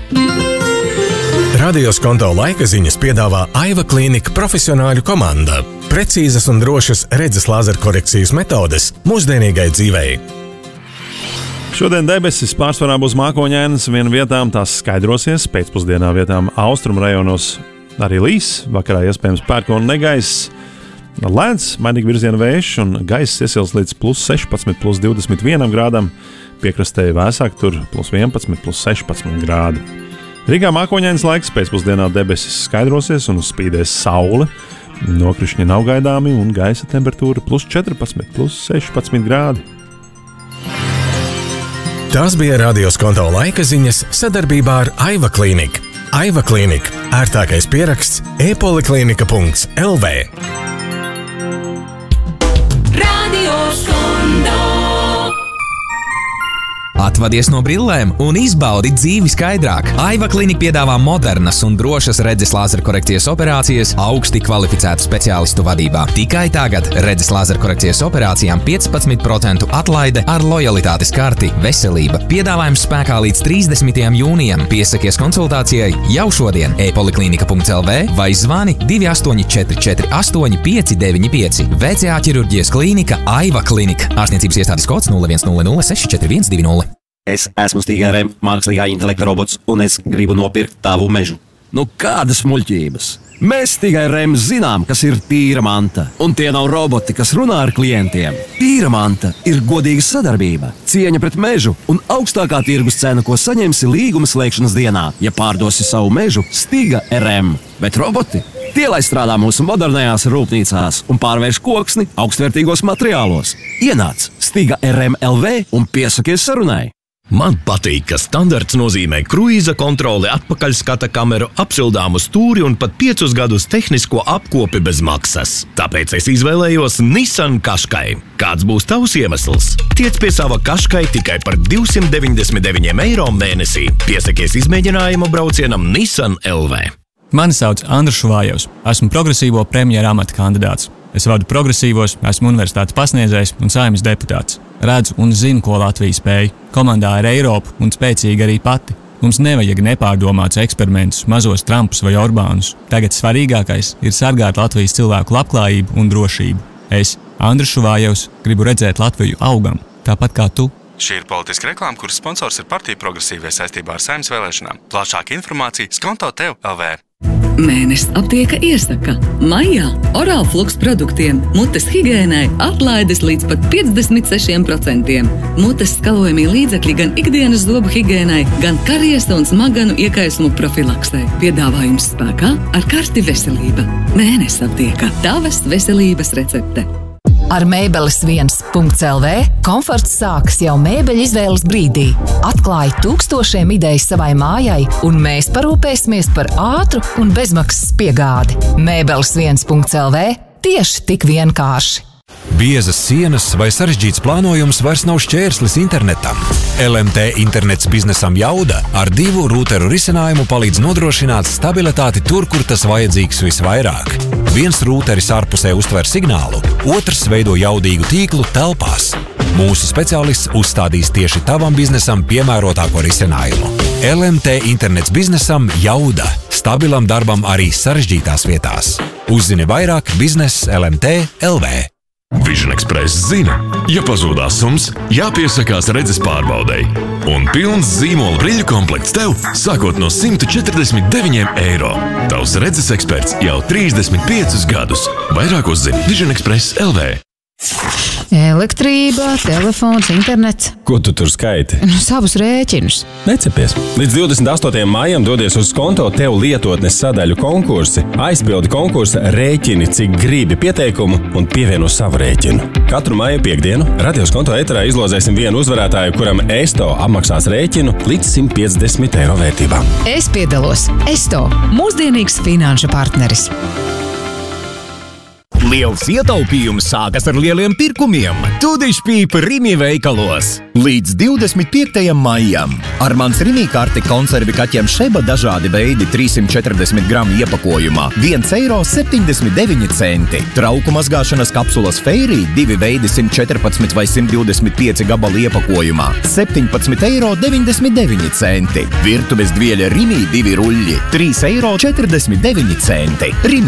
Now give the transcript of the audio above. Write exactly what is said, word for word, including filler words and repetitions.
Radio Skonto laika ziņas piedāvā Aiva Klīnika profesionāļu komanda. Precīzas un drošas redzes lāzerkorekcijas metodes mūsdienīgai dzīvei. Šodien debesis pārsvarā būs mākoņainas, viena vietām tās skaidrosies, pēcpusdienā vietām austrumu rajonos arī līs, vakarā iespējams pērkona negaiss, lēns, mainīgi virziena vējš un gaiss iesils līdz plus sešpadsmit, plus divdesmit vienam grādam, piekrastē vēsāk tur plus vienpadsmit, plus sešpadsmit grādi. Rīgā mākoņainas laiks, pēcpusdienā debesis skaidrosies un uzspīdēs saule, nokrišņi nav gaidāmi un gaisa temperatūra plus četrpadsmit, plus sešpadsmit grādi. Tās bija Radio Skonto laika ziņas sadarbībā ar Aiva Klīniku. Aiva Klīnika – ērtākais pieraksts e-poliklinika punkts el vē. Radio Skonto. Atvadies no brillēm un izbaudi dzīvi skaidrāk. Aiva Klinika piedāvā modernas un drošas redzes lāzerkorekcijas operācijas augsti kvalificētu speciālistu vadībā. Tikai tagad redzes lāzerkorekcijas operācijām piecpadsmit procentu atlaide ar lojalitātes karti Veselība. Piedāvājums spēkā līdz trīsdesmitajam jūnijam. Piesakies konsultācijai jau šodien e-poliklinika punkts el vē vai zvani divi astoņi četri četri astoņi pieci deviņi pieci. V C A ķirurģijas klīnika Aiva Klinika. Ārstniecības iestādes kods nulle viens nulle nulle seši četri viens divi nulle. Es esmu Stiga R M mākslīgā intelekta robots, un es gribu nopirkt tavu mežu. Nu, kādas muļķības? Mēs Stiga R M zinām, kas ir tīra manta, un tie nav roboti, kas runā ar klientiem. Tīra manta ir godīga sadarbība, cieņa pret mežu un augstākā tirgus cena, ko saņemsi līguma slēgšanas dienā, ja pārdosi savu mežu Stiga R M. Bet roboti? Tie, lai strādā mūsu modernajās rūpnīcās un pārvērš koksni augstvērtīgos materiālos. Ienāc Stiga R M L V un piesakies sarunai. Man patīk, ka standarts nozīmē kruīza kontroli, atpakaļskata kameru, apsildāmu stūri un pat piecus gadus tehnisko apkopi bez maksas. Tāpēc es izvēlējos Nissan Qashqai. Kāds būs tavs iemesls? Tiec pie sava Qashqai tikai par divsimt deviņdesmit deviņiem eiro mēnesī. Piesakies izmēģinājuma braucienam Nissan L V. Mani sauc Andrus Šuvājovs. Esmu progresīvo premjera amata kandidāts. Es vadu progresīvos, esmu universitātes pasniedzējs un Saeimas deputāts. Redzu un zinu, ko Latvija spēj. Komandā ir Eiropa un spēcīga arī pati. Mums nevajag nepārdomāts eksperimentus, mazos Trumpus vai Orbānus. Tagad svarīgākais ir sargāt Latvijas cilvēku labklājību un drošību. Es, Andrus Šuvājovs, gribu redzēt Latviju augam, tāpat kā tu. Šī ir politiska reklāma, kuras sponsors ir partija Progresīvie saistībā ar Saeimas vēlēšanām. Plašāka informācija Skonto tev L V. Mēnesis aptieka iesaka maijā Oral Flux produktiem mutes higiēnai atlaides līdz pat piecdesmit sešiem procentiem. Mutes skalojamie līdzekļi gan ikdienas zobu higiēnai, gan kariesa un smaganu iekaisumu profilaksei. Piedāvājums spēkā ar karti Veselība. Mēnesis aptieka – tavas veselības recepte. Ar mēbeles viens punkts el vē komforts sākas jau mēbeļu izvēles brīdī. Atklāj tūkstošiem idejas savai mājai, un mēs parūpēsimies par ātru un bezmaksas piegādi. mēbeles viens punkts el vē tieši tik vienkārši. Biezas sienas vai sarežģīts plānojums vairs nav šķērslis internetam. L M T internets biznesam Jauda ar divu rūteru risinājumu palīdz nodrošināt stabilitāti tur, kur tas vajadzīgs visvairāk. Viens rūteris ārpusē uztver signālu, otrs veido jaudīgu tīklu telpās. Mūsu speciālists uzstādīs tieši tavam biznesam piemērotāko risinājumu. L M T internets biznesam Jauda. Stabilam darbam arī sarežģītās vietās. Uzzini vairāk biznes L M T L V. Vision Express zina, ja pazūdās sums, jāpiesakās redzes pārbaudei. Un pilns zīmola brīļu komplekts tev sākot no simt četrdesmit deviņiem eiro. Tavs redzes eksperts jau trīsdesmit piecus gadus. Vairāk uzzini Vision Express L V. Elektrība, telefons, internets. Ko tu tur skaiti? Savus rēķinus. Necepies. Līdz divdesmit astotajam maijam dodies uz Skonto tev lietotnes sadaļu konkursi. Aizpildi konkursa rēķini, cik gribi pieteikumu un pievieno savu rēķinu. Katru maija piekdienu Radio Skonto ēterā izlozēsim vienu uzvarētāju, kuram Esto apmaksās rēķinu līdz simt piecdesmit eiro vērtībā. Es piedalos. Esto – mūsdienīgs finanšu partneris. Liels ietaupījums sākas ar lieliem pirkumiem. Tudišpīpa Rimi veikalos. Līdz divdesmit piektajam maijam. Ar mans Rimi karti konservi kaķiem Šeba dažādi veidi trīssimt četrdesmit gramu iepakojumā. viens eiro septiņdesmit deviņi centi. Trauku mazgāšanas kapsulas Fairy divi veidi simt četrpadsmit vai simt divdesmit pieci gabali iepakojumā. septiņpadsmit eiro deviņdesmit deviņi centi. Virtuves dvieļa Rimi divi ruļļi. trīs eiro četrdesmit deviņi centi. Rimi.